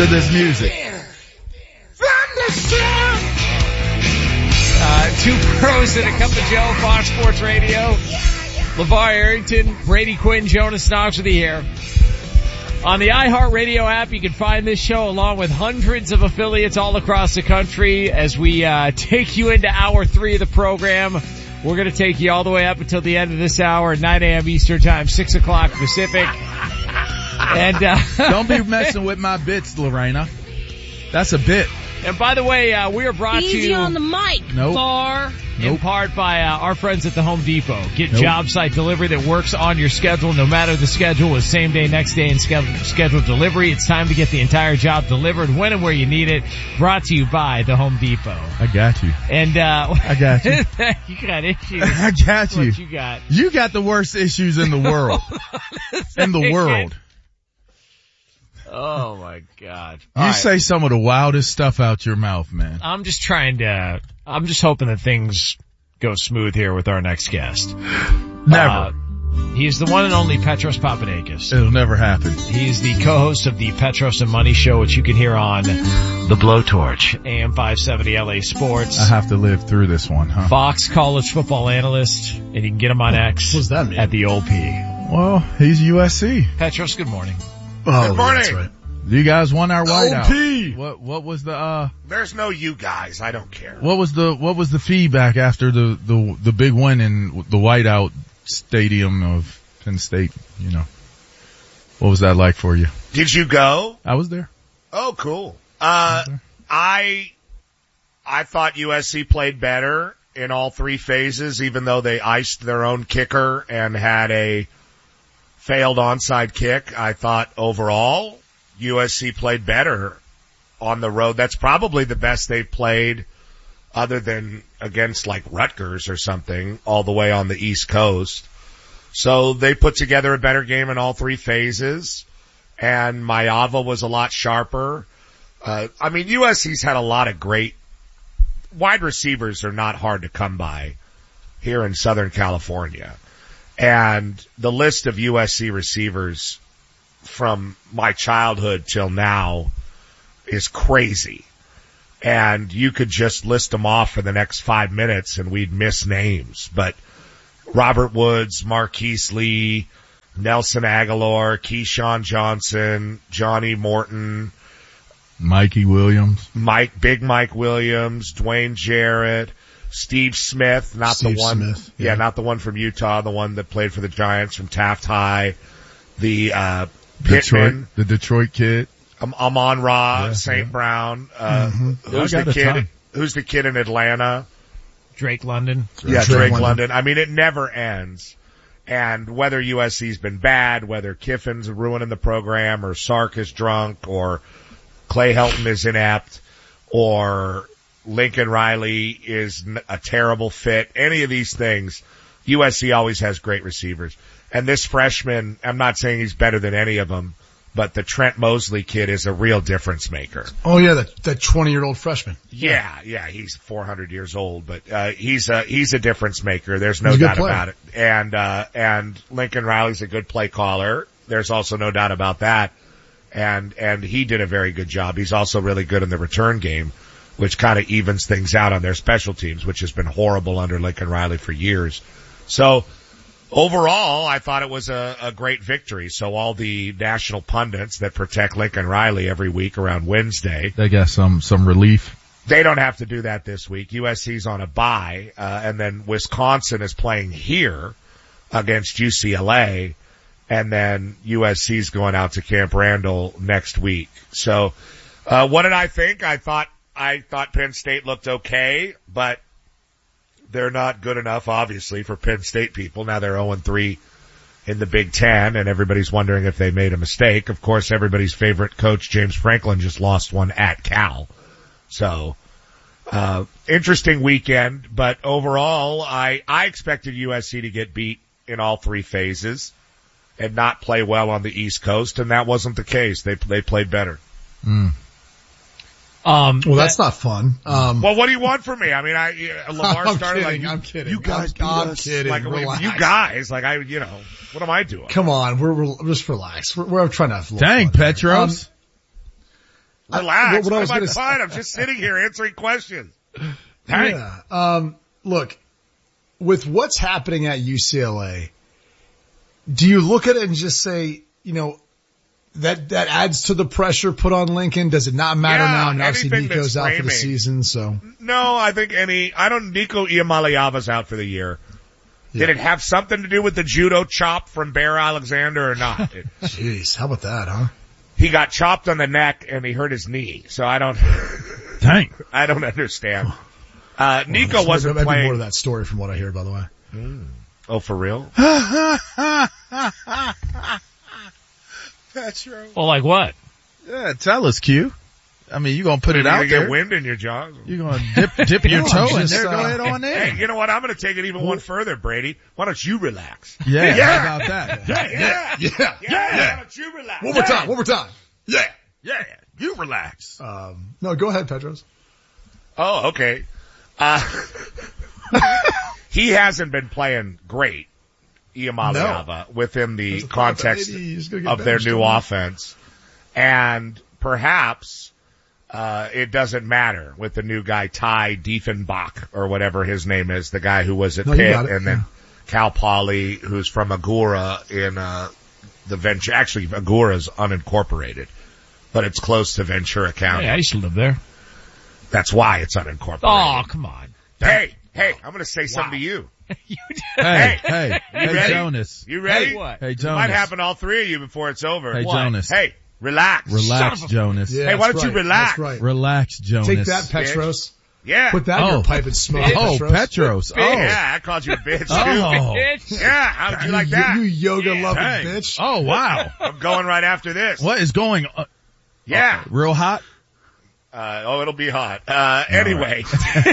to this music. Two pros and a cup of Joe, Fox Sports Radio. LeVar Arrington, Brady Quinn, Jonas Knox with you here. On the iHeartRadio app, you can find this show along with hundreds of affiliates all across the country as we take you into hour 3 of the program. We're going to take you all the way up until the end of this hour, 9 a.m. Eastern Time, 6 o'clock Pacific. And don't be messing with my bits, Lorena. That's a bit. And by the way, we are brought to you easy on the mic, Bar. In part by our friends at the Home Depot. Get job site delivery that works on your schedule, no matter the schedule, with same day, next day, and scheduled delivery. It's time to get the entire job delivered when and where you need it. Brought to you by the Home Depot. I got you. And I got you. You got issues. I got you. What you got? You got the worst issues in the world. In the world. Oh my God. You say some of the wildest stuff out your mouth, man. I'm just hoping that things go smooth here with our next guest. Never. He's the one and only Petros Papadakis. It'll never happen. He's the co-host of the Petros and Money Show, which you can hear on The Blowtorch, AM 570 LA Sports. I have to live through this one, huh? Fox college football analyst, and you can get him on X. What does that mean? At the OP. Well, he's USC. Petros, good morning. Oh, good morning. That's right. You guys won our whiteout. OP. What was the There's no you guys. I don't care. What was the feedback after the big win in the whiteout stadium of Penn State, you know? What was that like for you? Did you go? I was there. Oh, cool. I thought USC played better in all 3 phases, even though they iced their own kicker and had a failed onside kick. I thought overall USC played better on the road. That's probably the best they've played other than against like Rutgers or something all the way on the East Coast. So they put together a better game in all 3 phases, and Mayava was a lot sharper. USC's had a lot of great wide receivers are not hard to come by here in Southern California. And the list of USC receivers from my childhood till now is crazy. And you could just list them off for the next 5 minutes and we'd miss names. But Robert Woods, Marquise Lee, Nelson Aguilar, Keyshawn Johnson, Johnny Morton, Mikey Williams, Big Mike Williams, Dwayne Jarrett, Steve Smith, not the one from Utah, the one that played for the Giants from Taft High, the Pittman, the Detroit kid, Amon-Ra, St. Brown, who's the kid in Atlanta? Drake London. Yeah, Drake London. I mean, it never ends. And whether USC's been bad, whether Kiffin's ruining the program, or Sark is drunk, or Clay Helton is inept, or Lincoln Riley is a terrible fit, any of these things, USC always has great receivers. And this freshman, I'm not saying he's better than any of them, but the Trent Mosley kid is a real difference maker. Oh yeah, that 20-year-old freshman. Yeah, he's 400 years old, but he's a difference maker. There's no doubt about it. And Lincoln Riley's a good play caller. There's also no doubt about that. And he did a very good job. He's also really good in the return game, which kind of evens things out on their special teams, which has been horrible under Lincoln Riley for years. So overall, I thought it was a great victory. So all the national pundits that protect Lincoln Riley every week around Wednesday, they got some relief. They don't have to do that this week. USC's on a bye, and then Wisconsin is playing here against UCLA, and then USC's going out to Camp Randall next week. So, what did I think? I thought Penn State looked okay, but they're not good enough, obviously, for Penn State people. Now they're 0-3 in the Big Ten, and everybody's wondering if they made a mistake. Of course, everybody's favorite coach, James Franklin, just lost one at Cal. So, interesting weekend, but overall, I expected USC to get beat in all 3 phases and not play well on the East Coast, and that wasn't the case. They played better. Well, that's not fun. Well, what do you want from me? I mean, Lamar started kidding, like, I'm kidding. You guys, I'm kidding. like, relax. you guys, like what am I doing? Come on, we're just relax. We're trying to have Dang, Petros. Relax. What I was am I gonna fine? I'm just sitting here answering questions. Yeah. Look, with what's happening at UCLA, do you look at it and just say, that adds to the pressure put on Lincoln? Does it not matter now? And obviously Nico's out for the season, so. No, I think Nico Iamaleava's out for the year. Yeah. Did it have something to do with the judo chop from Bear Alexander or not? Jeez, how about that, huh? He got chopped on the neck and he hurt his knee, so I don't understand. Nico wasn't playing. Maybe more of that story from what I hear, by the way. Oh, for real? Petro. Well, like what? Yeah, tell us, Q. I mean, you gonna put it out there. You're gonna get wind in your jaws. You're gonna dip your toe in there. Go ahead on there. Hey, you know what? I'm gonna take it even one further, Brady. Why don't you relax? Yeah. How about that? Yeah. Why don't you relax? One more time. Yeah. You relax. No, go ahead, Petros. Oh, okay. He hasn't been playing great, Iamaleava, within the context of their new offense. And perhaps, it doesn't matter with the new guy, Ty Diefenbach, or whatever his name is, the guy who was at Pitt, and then Cal Poly, who's from Agoura in, the Ventura. Actually, Agoura's unincorporated, but it's close to Ventura County. Hey, I used to live there. That's why it's unincorporated. Oh, come on. Hey, I'm gonna say something to you. You did. Hey, ready? Jonas. You ready? Hey, what? Hey, It Jonas. might happen to all three of you before it's over. Hey, What? Jonas. Hey, relax. Relax, Jonas. Yeah, Hey, why that's don't you right. relax? That's right. Relax, Jonas. Take that, Petros. Yeah. Put that in your pipe and smoke, Petros. Petros. Yeah, I called you a bitch too. Oh. Bitch. Yeah, how would you like that? You yoga-loving Hey. bitch. Oh, wow. I'm going right after this. What is going on? Yeah. Real hot? It'll be hot. Anyway.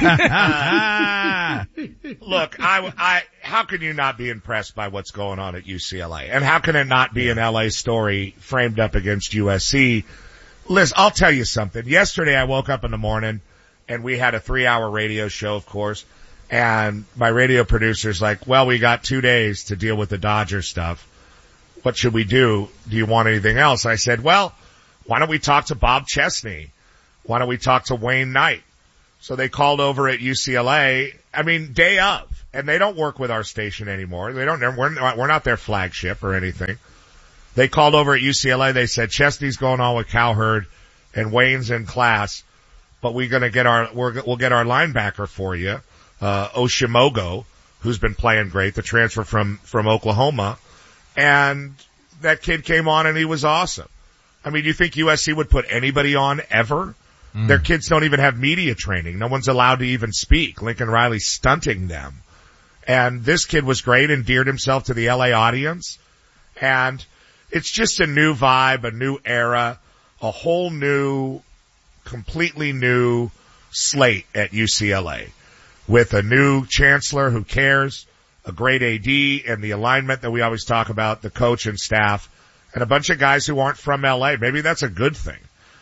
Look, how can you not be impressed by what's going on at UCLA? And how can it not be an LA story framed up against USC? Liz, I'll tell you something. Yesterday I woke up in the morning and we had a 3-hour radio show, of course, and my radio producer's like, well, we got 2 days to deal with the Dodger stuff. What should we do? Do you want anything else? I said, well, why don't we talk to Bob Chesney? Why don't we talk to Wayne Knight? So they called over at UCLA, day of, and they don't work with our station anymore. We're not their flagship or anything. They called over at UCLA. They said, Chesney's going on with Cowherd and Wayne's in class, but we'll get our linebacker for you, Oshimogo, who's been playing great, the transfer from Oklahoma. And that kid came on and he was awesome. Do you think USC would put anybody on ever? Their kids don't even have media training. No one's allowed to even speak. Lincoln Riley's stunting them. And this kid was great, endeared himself to the LA audience. And it's just a new vibe, a new era, a whole new, completely new slate at UCLA with a new chancellor who cares, a great AD, and the alignment that we always talk about, the coach and staff, and a bunch of guys who aren't from LA. Maybe that's a good thing.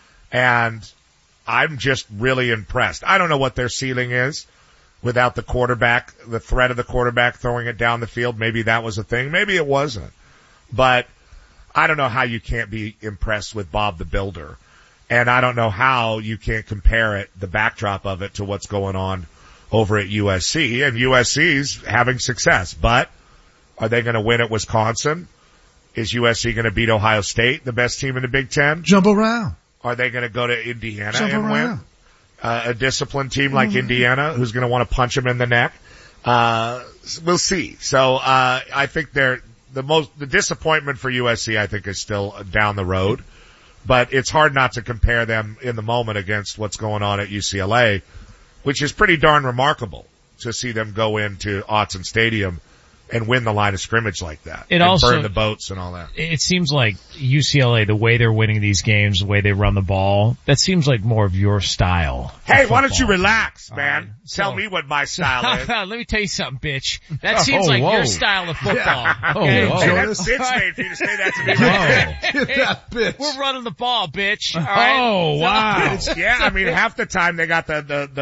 And I'm just really impressed. I don't know what their ceiling is without the quarterback, the threat of the quarterback throwing it down the field. Maybe that was a thing. Maybe it wasn't. But I don't know how you can't be impressed with Bob the Builder. And I don't know how you can't compare it, the backdrop of it, to what's going on over at USC. And USC's having success. But are they going to win at Wisconsin? Is USC going to beat Ohio State, the best team in the Big Ten? Jump around. Are they going to go to Indiana Jump and around. win? A disciplined team like Indiana who's going to want to punch them in the neck? We'll see. So, I think the disappointment for USC, I think, is still down the road. But it's hard not to compare them in the moment against what's going on at UCLA, which is pretty darn remarkable to see them go into Autzen Stadium and win the line of scrimmage like that. It and also burn the boats and all that. It seems like UCLA, the way they're winning these games, the way they run the ball, that seems like more of your style. Hey, why don't you relax, man? Right. Tell me what my style is. Let me tell you something, bitch. That seems like your style of football. Yeah. Okay? Whoa. Hey, that's bitch made for you to say that to me right there. Get that bitch. We're running the ball, bitch. All right? Oh, wow. Yeah, half the time they got the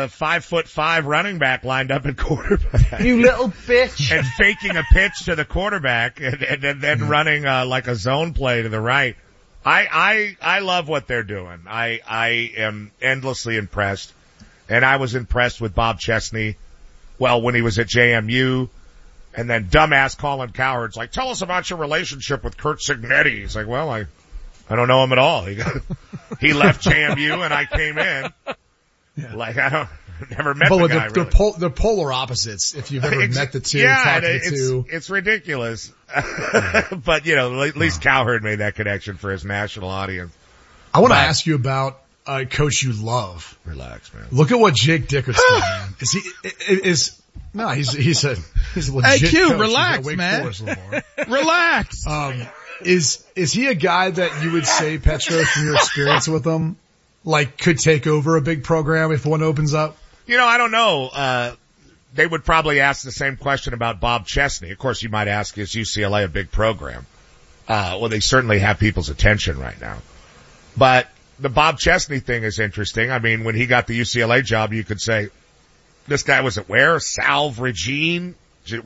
5'5" running back lined up at quarterback. You little bitch. And faking a pitch to the quarterback and then running, like a zone play to the right. I love what they're doing. I am endlessly impressed. And I was impressed with Bob Chesney, well, when he was at JMU. And then dumbass Colin Cowherd's like, tell us about your relationship with Curt Cignetti. He's like, well, I don't know him at all. He left JMU and I came in. Yeah. Like, never met the guy. They're polar opposites. If you've ever met the two, it's ridiculous. But at least Cowherd made that connection for his national audience. I want to ask you about a coach you love. Relax, man. Look at what Jake Dickert's doing, man. He's a legit hey, Q, coach. relax, man. Relax. Is he a guy that you would say, Petro, from your experience with him, like could take over a big program if one opens up? I don't know. They would probably ask the same question about Bob Chesney. Of course, you might ask, is UCLA a big program? Well, they certainly have people's attention right now. But the Bob Chesney thing is interesting. I mean, when he got the UCLA job, you could say, this guy was at where? Salve Regina?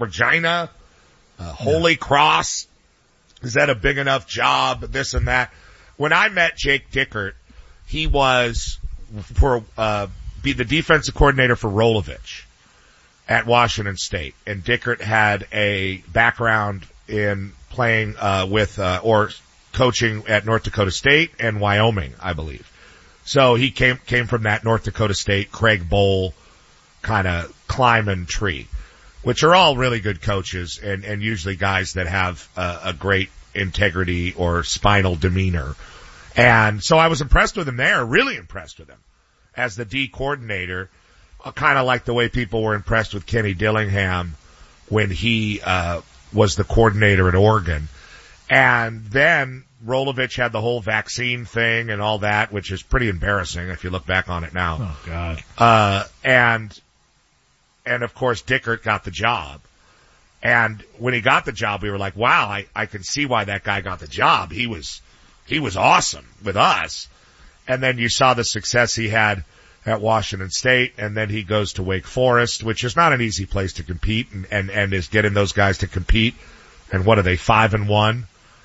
Holy Cross? Is that a big enough job? This and that. When I met Jake Dickert, he was be the defensive coordinator for Rolovich at Washington State. And Dickert had a background in playing or coaching at North Dakota State and Wyoming, I believe. So he came from that North Dakota State, Craig Bowl kind of climbing tree, which are all really good coaches and usually guys that have a great integrity or spinal demeanor. And so I was impressed with him there, really impressed with him as the D coordinator, kind of like the way people were impressed with Kenny Dillingham when he was the coordinator at Oregon. And then Rolovich had the whole vaccine thing and all that, which is pretty embarrassing if you look back on it now. Oh, God. And of course, Dickert got the job. And when he got the job, we were like, wow, I can see why that guy got the job. He was awesome with us. And then you saw the success he had at Washington State, and then he goes to Wake Forest, which is not an easy place to compete, and is getting those guys to compete. And what are they, 5-1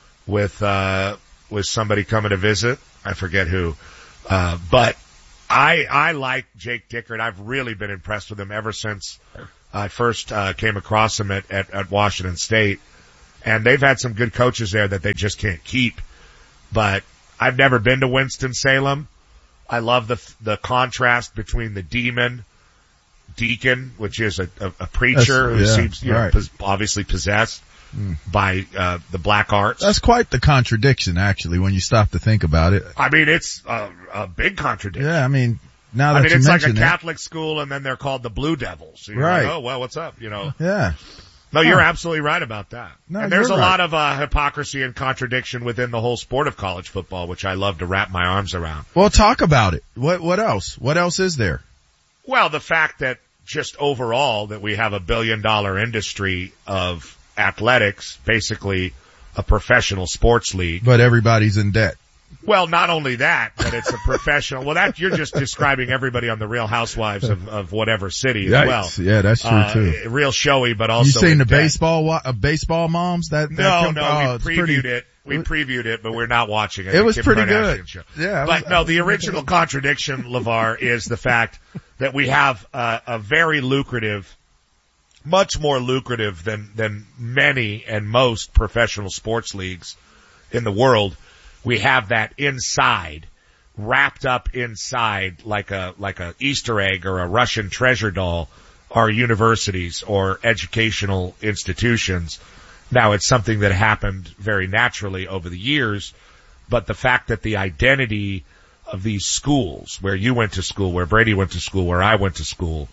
with somebody coming to visit? I forget who. But I like Jake Dickert. I've really been impressed with him ever since I first came across him at Washington State. And they've had some good coaches there that they just can't keep. But I've never been to Winston-Salem. I love the contrast between the Deacon, which is a preacher who seems obviously possessed by the black arts. That's quite the contradiction, actually, when you stop to think about it. I mean, it's a big contradiction. Yeah, I mean, now that it's like a Catholic school, and then they're called the Blue Devils. You're right. Like, oh, well, what's up? Yeah. No, you're absolutely right about that. No, and there's a lot of hypocrisy and contradiction within the whole sport of college football, which I love to wrap my arms around. Well, talk about it. What else? What else is there? Well, the fact that just overall that we have $1 billion industry of athletics, basically a professional sports league. But everybody's in debt. Well, not only that, but it's a professional. Well, you're just describing everybody on the Real Housewives of whatever city as well. Yeah, that's true too. Real showy, but also. You seen the baseball moms? We previewed it. We previewed it, but we're not watching it. It was pretty good. Yeah. But no, the original contradiction, LeVar, is the fact that we have a very lucrative, much more lucrative than many and most professional sports leagues in the world. We have that inside, wrapped up inside like a Easter egg or a Russian treasure doll, our universities or educational institutions. Now, it's something that happened very naturally over the years, but the fact that the identity of these schools, where you went to school, where Brady went to school, where I went to school,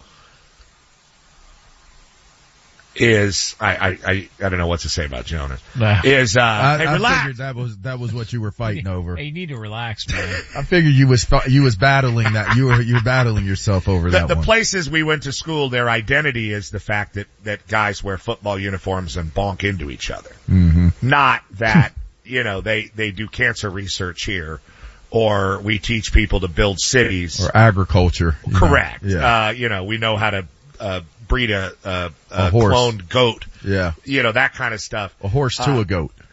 is I don't know what to say about Jonas. Is hey, relax. I figured that was what you were fighting over. Hey, you need to relax, man. I figured you was battling that. You were battling yourself over that. The one. places we went to school, their identity is the fact that guys wear football uniforms and bonk into each other. Mm-hmm. Not that they do cancer research here, or we teach people to build cities or agriculture. Correct. Yeah. We know how to breed a horse. cloned goat. Yeah. That kind of stuff. A horse to a goat.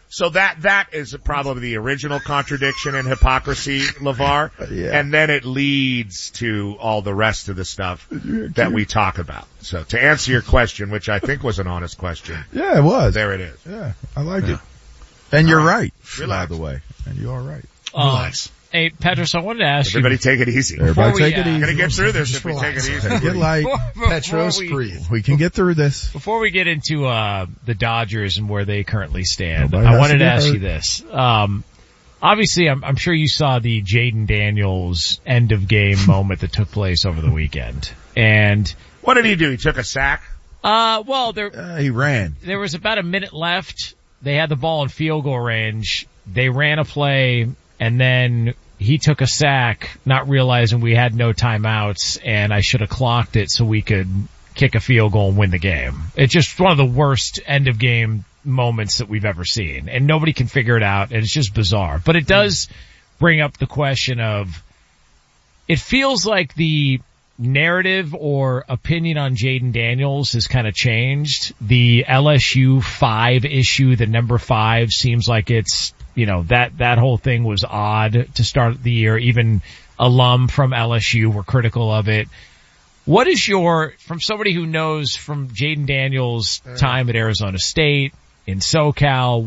So that is probably the original contradiction and hypocrisy, LeVar. Yeah. And then it leads to all the rest of the stuff that we talk about. So to answer your question, which I think was an honest question. Yeah, it was. There it is. Yeah, I like it. And you're right, Relax. by the way. And you are right. Relax. Hey, Petros, I wanted to ask Everybody take it easy. Everybody take it We're easy. going to get through this Just if we take it relax. easy. Take it light. Petros, breathe. We can get through this. Before we get into the Dodgers and where they currently stand, Nobody I has wanted to to get ask hurt. you this. Obviously, I'm sure you saw the Jaden Daniels end of game moment that took place over the weekend. And What did he do? He took a sack? well, He ran. there was about a minute left. They had the ball in field goal range. They ran a play, and then he took a sack, not realizing we had no timeouts, and I should have clocked it so we could kick a field goal and win the game. It's just one of the worst end of game moments that we've ever seen, and nobody can figure it out, and it's just bizarre. But it does bring up the question of, it feels like the narrative or opinion on Jaden Daniels has kind of changed. The LSU 5 issue, the number 5, seems like it's, that whole thing was odd to start the year. Even alum from LSU were critical of it. What is from somebody who knows from Jaden Daniels' time at Arizona State, in SoCal,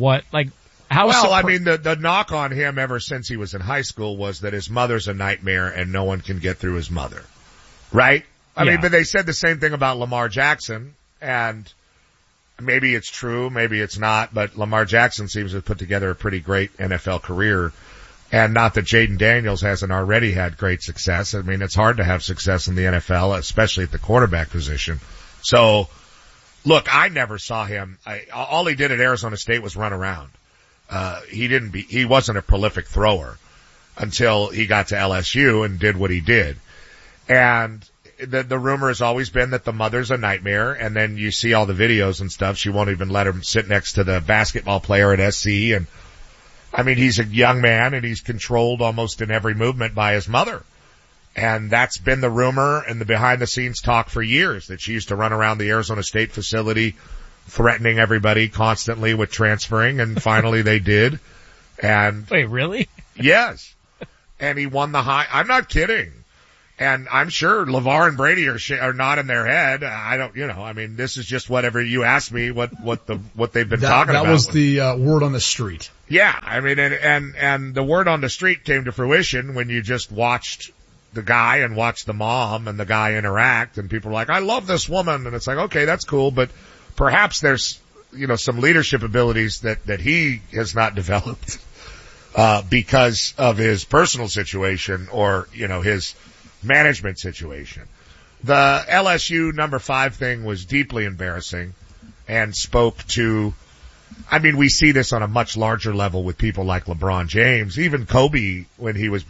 the knock on him ever since he was in high school was that his mother's a nightmare and no one can get through his mother. Right? I mean, but they said the same thing about Lamar Jackson, and maybe it's true, maybe it's not, but Lamar Jackson seems to have put together a pretty great NFL career. And not that Jaden Daniels hasn't already had great success. I mean, it's hard to have success in the NFL, especially at the quarterback position. So, look, I never saw him. All he did at Arizona State was run around. He wasn't a prolific thrower until he got to LSU and did what he did. And the rumor has always been that the mother's a nightmare, and then you see all the videos and stuff. She won't even let him sit next to the basketball player at SC. And I mean, he's a young man and he's controlled almost in every movement by his mother. And that's been the rumor and the behind the scenes talk for years, that she used to run around the Arizona State facility threatening everybody constantly with transferring, and finally they did. And wait, really? Yes. And he won the high. I'm not kidding. And I'm sure LeVar and Brady are nodding their head. I don't, I mean, this is just whatever you asked me, what they've been talking about. That was the word on the street. Yeah. I mean, and the word on the street came to fruition when you just watched the guy and watched the mom and the guy interact, and people were like, I love this woman. And it's like, okay, that's cool. But perhaps there's, some leadership abilities that he has not developed, because of his personal situation or, his management situation. The LSU number 5 thing was deeply embarrassing and spoke to, I mean, we see this on a much larger level with people like LeBron James, even Kobe when he was